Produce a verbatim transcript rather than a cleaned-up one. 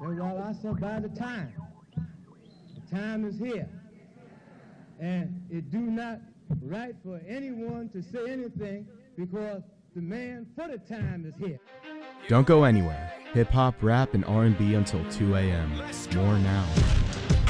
And while I said by the time, the time is here. And it do not right for anyone to say anything because the man for the time is here. Don't go anywhere. Hip hop, rap, and R and B until two a.m. More now.